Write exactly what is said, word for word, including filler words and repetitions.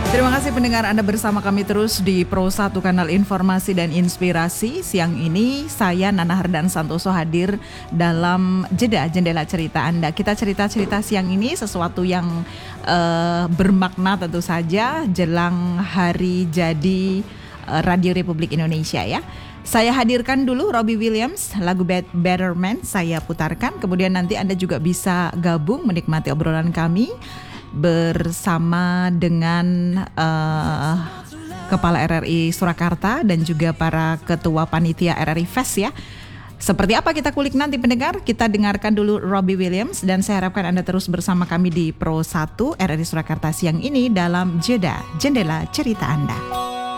Terima kasih pendengar, Anda bersama kami terus di Pro satu Kanal Informasi dan Inspirasi. Siang ini saya Nana Hardan Santoso hadir dalam Jeda Jendela Cerita Anda. Kita cerita-cerita siang ini sesuatu yang uh, bermakna tentu saja jelang hari jadi uh, Radio Republik Indonesia ya. Saya hadirkan dulu Robbie Williams, lagu Better Man saya putarkan. Kemudian nanti Anda juga bisa gabung menikmati obrolan kami bersama dengan uh, Kepala R R I Surakarta dan juga para Ketua Panitia R R I Fest ya. Seperti apa kita kulik nanti pendengar? Kita dengarkan dulu Robbie Williams dan saya harapkan Anda terus bersama kami di Pro satu R R I Surakarta siang ini dalam Jeda Jendela Cerita Anda.